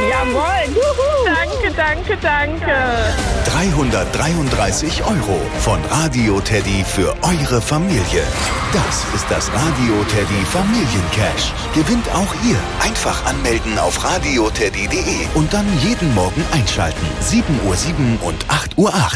Jawohl. Juhu. Danke. 333 € von Radio Teddy für eure Familie. Das ist das Radio Teddy Familiencash. Gewinnt auch ihr. Einfach anmelden auf radioteddy.de und dann jeden Morgen einschalten. 7:07 und 8:08.